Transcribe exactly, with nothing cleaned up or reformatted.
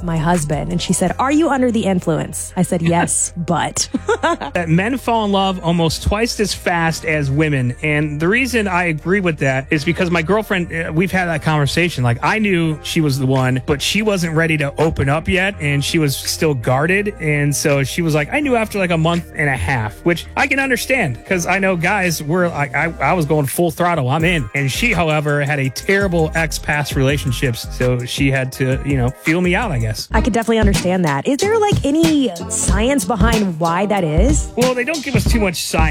my husband. And she said, are you under the influence? I said, yes, but. That men fall in love almost twice as fast as women. And the reason I agree with that is because my girlfriend, uh, we've had that conversation. Like, I knew she was the one, but she wasn't ready to open up yet. And she was still guarded. And so she was like, I knew after like a month and a half, which I can understand because I know guys were like, I, I was going full throttle. I'm in. And she, however, had a terrible ex past relationships. So she had to, you know, feel me out, I guess. I could definitely understand that. Is there like any science behind why that is? Well, they don't give us too much science